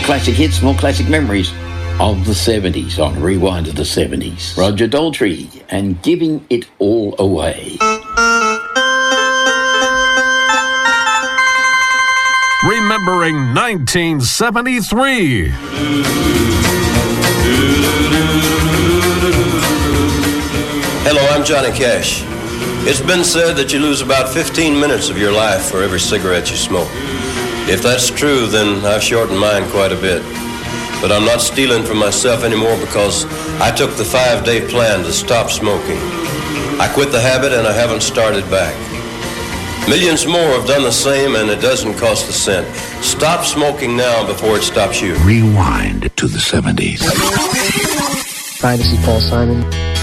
classic hits, more classic memories of the 70s on Rewind of the 70s. Roger Daltrey and Giving It All Away. Remembering 1973. Hello, I'm Johnny Cash. It's been said that you lose about 15 minutes of your life for every cigarette you smoke. If that's true, then I've shortened mine quite a bit. But I'm not stealing from myself anymore because I took the 5-day plan to stop smoking. I quit the habit and I haven't started back. Millions more have done the same and it doesn't cost a cent. Stop smoking now before it stops you. Rewind to the 70s. Hi, this is Paul Simon.